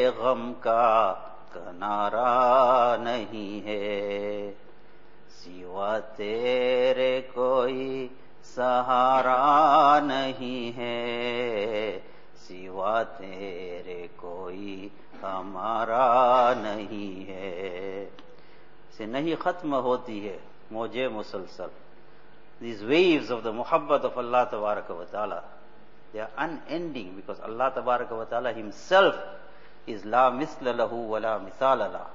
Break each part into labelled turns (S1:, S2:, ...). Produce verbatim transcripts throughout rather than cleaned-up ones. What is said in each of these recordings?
S1: गम का किनारा नहीं है, सिवा तेरे कोई सहारा नहीं है, सिवा तेरे कोई हमारा नहीं है। से नहीं खत्म होती है मौजे मुसलसल। These waves of the muhabbat of Allah Tabaraka wa Ta'ala, they are unending, because Allah Tabaraka wa Ta'ala Himself is la misla lahu wa la misala la.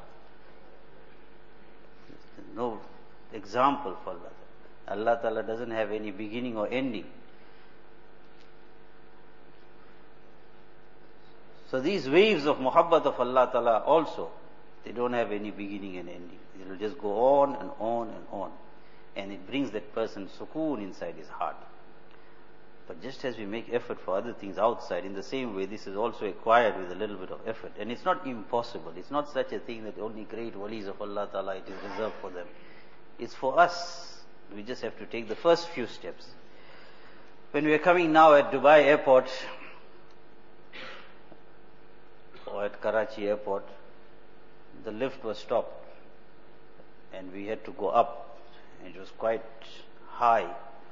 S1: No example for Allah. Allah Ta'ala doesn't have any beginning or ending. So these waves of muhabbat of Allah Ta'ala also, they don't have any beginning and ending. It will just go on and on and on. And it brings that person sukoon inside his heart. But just as we make effort for other things outside, in the same way this is also acquired with a little bit of effort. And it's not impossible. It's not such a thing that only great walis of Allah Ta'ala, it is reserved for them. It's for us. We just have to take the first few steps. When we are coming now at Dubai airport, or at Karachi airport, the lift was stopped. And we had to go up. It was quite high,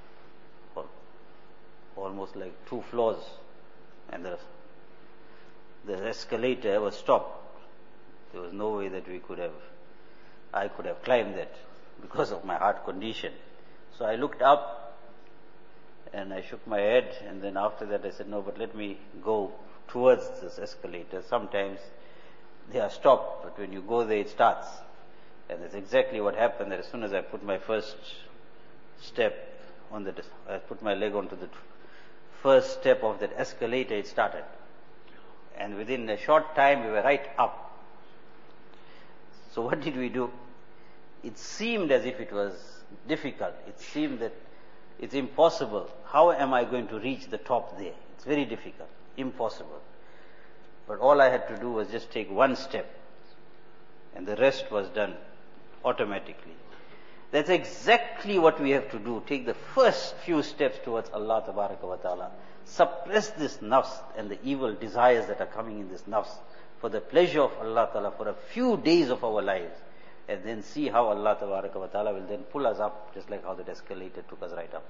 S1: almost like two floors, and the, the escalator was stopped. There was no way that we could have, I could have climbed that because of my heart condition. So I looked up and I shook my head, and then after that I said, no, but let me go towards this escalator. Sometimes they are stopped, but when you go there it starts. And that's exactly what happened, that as soon as I put my first step on the, I put my leg onto the first step of that escalator, it started. And within a short time, we were right up. So what did we do? It seemed as if it was difficult. It seemed that it's impossible. How am I going to reach the top there? It's very difficult, impossible. But all I had to do was just take one step, and the rest was done automatically. That's exactly what we have to do. Take the first few steps towards Allah Tabaraka wa Ta'ala. Suppress this nafs and the evil desires that are coming in this nafs for the pleasure of Allah Ta'ala for a few days of our lives. And then see how Allah Tabaraka wa Ta'ala will then pull us up, just like how that escalator took us right up.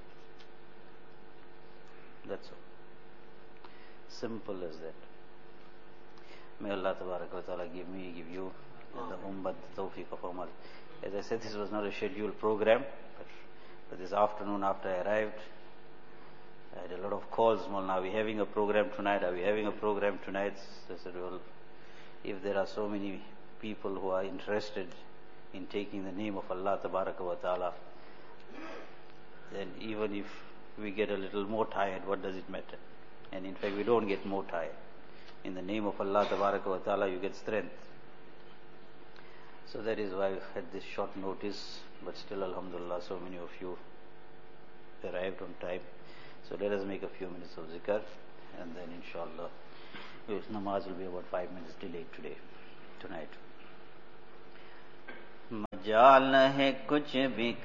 S1: That's all. Simple as that. May Allah Tabaraka wa Ta'ala give me, give you, and the ummah tawfiq of amal. As I said, this was not a scheduled program, but, but this afternoon after I arrived, I had a lot of calls. Well, are we having a program tonight? Are we having a program tonight? So I said, well, if there are so many people who are interested in taking the name of Allah Tabaraka wa Ta'ala, then even if we get a little more tired, what does it matter? And in fact, we don't get more tired. In the name of Allah Tabaraka wa Ta'ala, you get strength. So that is why I've had this short notice, but still alhamdulillah so many of you arrived on time. So let us make a few minutes of zikr, and then inshallah namaz will be about five minutes delayed today, tonight. Majal hai kuch bhi